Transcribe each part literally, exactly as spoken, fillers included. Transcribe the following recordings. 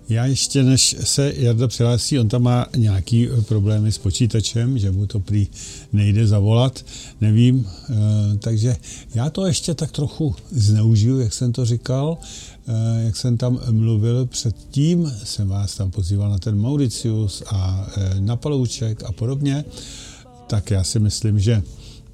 Já ještě, než se Jarda přihlásí, on tam má nějaký problémy s počítačem, že mu to prý nejde zavolat, nevím, takže já to ještě tak trochu zneužiju, jak jsem to říkal, jak jsem tam mluvil předtím, jsem vás tam pozýval na ten Mauritius a na Palouček a podobně, tak já si myslím, že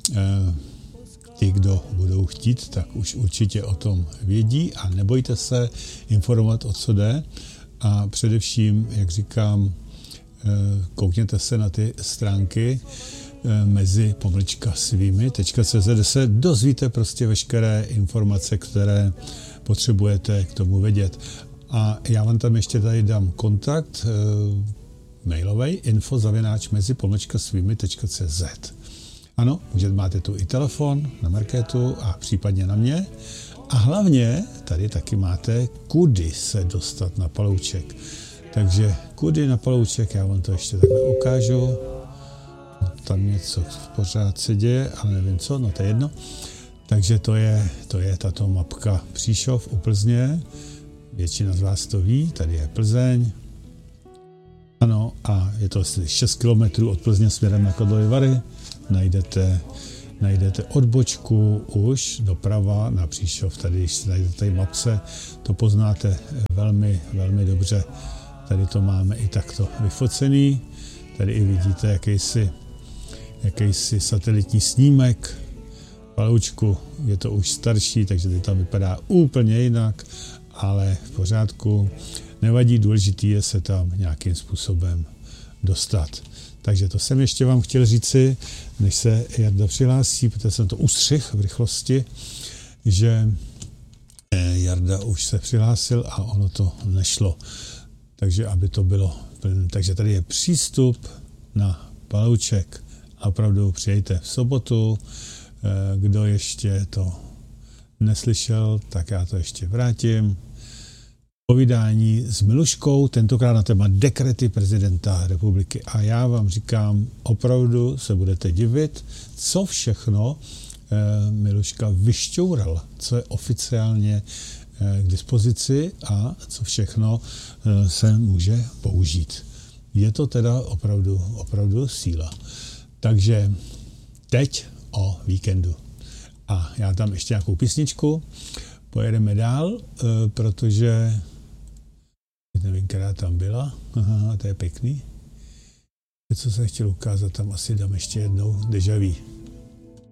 ti, kdo budou chtít, tak už určitě o tom vědí a nebojte se informovat, o co jde. A především, jak říkám, koukněte se na ty stránky mezi pomlčka svými tečka cé zet, kde se dozvíte prostě veškeré informace, které potřebujete k tomu vědět. A já vám tam ještě tady dám kontakt mailovej info zavináč mezi pomlčka svými tečka cé zet. Ano, můžete, máte tu i telefon na Markétu a případně na mě. A hlavně tady taky máte, kudy se dostat na Palouček. Takže kudy na Palouček, já vám to ještě takhle ukážu. Tam něco pořád se děje, ale nevím co, no to je jedno. Takže to je, to je tato mapka Příšov u Plzně. Většina z vás to ví, tady je Plzeň. Ano, a je to asi šest kilometrů od Plzně směrem na Karlovy Vary. Najdete, najdete odbočku už doprava na Příšov. Tady, když si najdete tady mapce, to poznáte velmi, velmi dobře. Tady to máme i takto vyfocený. Tady i vidíte jakýsi, jakýsi satelitní snímek Paloučku. Je to už starší, takže to tam vypadá úplně jinak, ale v pořádku. Nevadí, důležitý je se tam nějakým způsobem dostat. Takže to jsem ještě vám chtěl říci, než se Jarda přihlásí, protože jsem to ustřih v rychlosti, že Jarda už se přihlásil a ono to nešlo. Takže aby to bylo. Takže tady je přístup na Palouček. A opravdu přijďte v sobotu. Kdo ještě to neslyšel, tak já to ještě vrátím. Povídání s Miluškou, tentokrát na téma dekrety prezidenta republiky. A já vám říkám, opravdu se budete divit, co všechno eh, Miluška vyšťoural, co je oficiálně eh, k dispozici a co všechno eh, se může použít. Je to teda opravdu, opravdu síla. Takže teď o víkendu. A já tam ještě nějakou písničku, pojedeme dál, eh, protože nevím, která tam byla. Aha, to je pěkný. Co jsem chtěl ukázat, tam asi dám ještě jednou déjà vu.